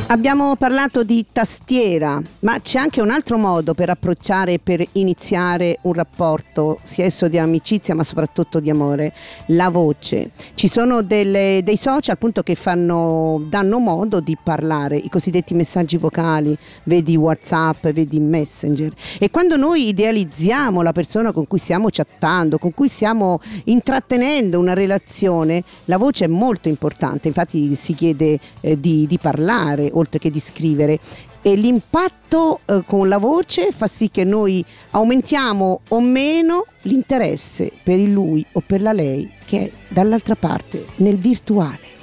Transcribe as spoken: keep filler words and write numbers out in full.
Abbiamo parlato di tastiera, ma c'è anche un altro modo per approcciare e per iniziare un rapporto, sia esso di amicizia ma soprattutto di amore, la voce. Ci sono delle, dei social appunto che fanno, danno modo di parlare, i cosiddetti messaggi vocali, vedi WhatsApp, vedi Messenger, e quando noi idealizziamo la persona con cui stiamo chattando, con cui stiamo intrattenendo una relazione, la voce è molto importante, infatti si chiede eh, di, di parlare oltre che di scrivere, e l'impatto eh, con la voce fa sì che noi aumentiamo o meno l'interesse per il lui o per la lei che è dall'altra parte nel virtuale.